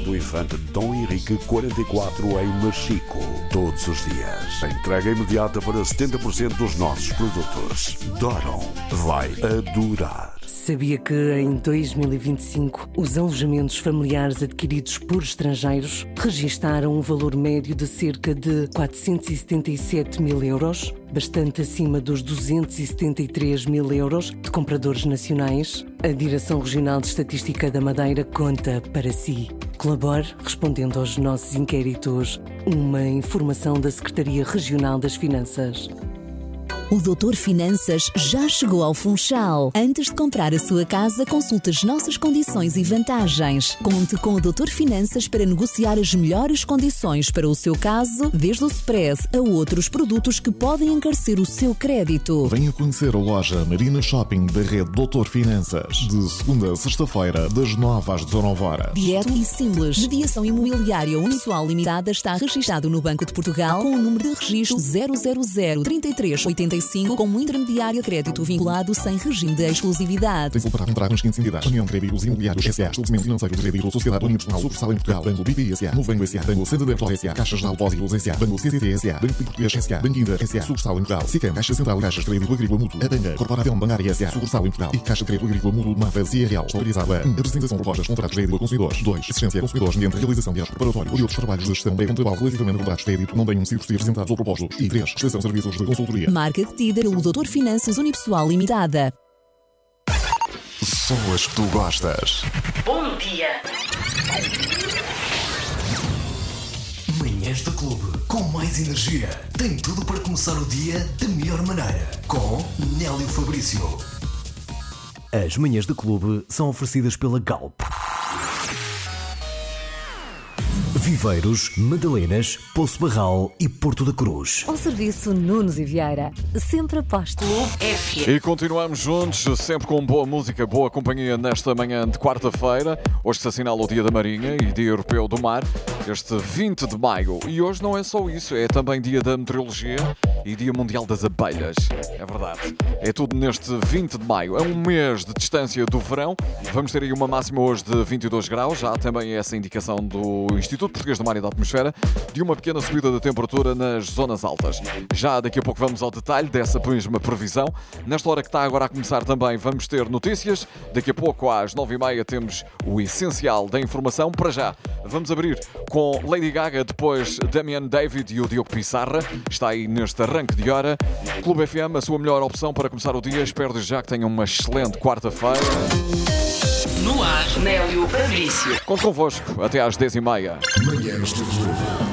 do Infante Dom Henrique 44 em Machico. Todos os dias. Entrega imediata para 70% dos nossos produtos. Doron vai adorar. Sabia que em 2025 os alojamentos familiares adquiridos por estrangeiros registaram um valor médio de cerca de 477 mil euros, bastante acima dos 273 mil euros de compradores nacionais? A Direção Regional de Estatística da Madeira conta para si. Colabore respondendo aos nossos inquéritos. Uma informação da Secretaria Regional das Finanças. O Doutor Finanças já chegou ao Funchal. Antes de comprar a sua casa, consulte as nossas condições e vantagens. Conte com o Doutor Finanças para negociar as melhores condições para o seu caso, desde o Express a outros produtos que podem encarecer o seu crédito. Venha conhecer a loja Marina Shopping da rede Doutor Finanças. De segunda a sexta-feira, das 9 às 19 horas. Direto e simples. Mediação Imobiliária Unipessoal Limitada está registado no Banco de Portugal com o número de registro 0003385 como intermediário de crédito vinculado sem regime de exclusividade. Tem-se para entrar nas seguintes entidades: União de Créditos Imobiliários S.A., Estabelecimento Financeiro de Crédito, Sociedade Unipessoal, Sucursal em Portugal, Banco BPI S.A., Novo Banco S.A., Banco Santander S.A., Caixas de Depósitos S.A., Banco CTT S.A., Banco Português S.A., Banco Inter S.A., Sucursal em Portugal, SICAM, Caixa Central, Caixas de Crédito Agrícola Mútuo, a Banga, Corporação Bancária S.A., Sucursal em Portugal e Caixa de Crédito Agrícola Mútuo de Mafra, CRL, autorizada. 1. Apresentação de propostas, contratos de crédito a consumidores. 2. Assistência a consumidores mediante realização de atos preparatórios e outros trabalhos de gestão pré-contratual relativamente a contratos de crédito não tenham sido apresentados ou propostos. E 3. Prestação de serviços de consultoria. Marca detida pelo Doutor Finanças Unipessoal Limitada. Só as que tu gostas. Bom dia. Manhãs do Clube, com mais energia. Tem tudo para começar o dia da melhor maneira. Com Nélio Fabrício. As manhãs do Clube são oferecidas pela Galp. Viveiros, Madalenas, Poço Barral e Porto da Cruz. Ao serviço Nunes e Vieira, sempre aposto. E continuamos juntos, sempre com boa música, boa companhia nesta manhã de quarta-feira. Hoje se assinala o Dia da Marinha e Dia Europeu do Mar, este 20 de maio. E hoje não é só isso, é também Dia da Meteorologia e Dia Mundial das Abelhas. É verdade. É tudo neste 20 de maio. É um mês de distância do verão. Vamos ter aí uma máxima hoje de 22 graus. Já há também essa indicação do Instituto Português do Mar e da Atmosfera de uma pequena subida da temperatura nas zonas altas. Já daqui a pouco vamos ao detalhe dessa mesma previsão. Nesta hora que está agora a começar também vamos ter notícias. Daqui a pouco às 9h30 temos o essencial da informação. Para já, vamos abrir com Lady Gaga, depois Damian David e o Diogo Pissarra. Está aí neste arranque de hora. Clube FM, a sua melhor opção para começar o dia. Espero desde já que tenham uma excelente quarta-feira. No ar, Nélio Fabrício. Conto convosco até às 10h30. Manhãs do Clube.